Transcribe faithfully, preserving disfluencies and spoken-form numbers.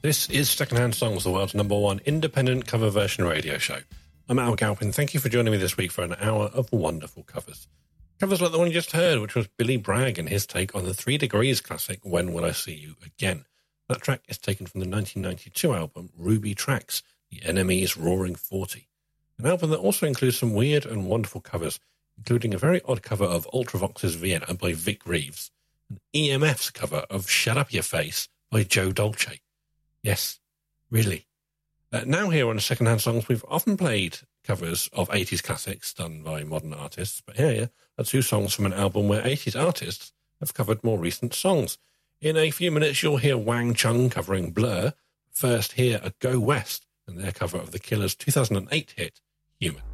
This is Secondhand Songs, the world's number one independent cover version radio show. I'm Al Galpin. Thank you for joining me this week for an hour of wonderful covers. Covers like the one you just heard, which was Billy Bragg and his take on the Three Degrees classic, When Will I See You Again? That track is taken from the nineteen ninety-two album Ruby Tracks, The Enemy's Roaring Forty, an album that also includes some weird and wonderful covers, including a very odd cover of Ultravox's Vienna by Vic Reeves, and E M F's cover of Shut Up Your Face by Joe Dolce. Yes, really. Uh, now here on Secondhand Songs, we've often played covers of eighties classics done by modern artists, but here are two songs from an album where eighties artists have covered more recent songs. In a few minutes, you'll hear Wang Chung covering Blur. First, here are Go West and their cover of The Killers' two thousand eight hit, Human.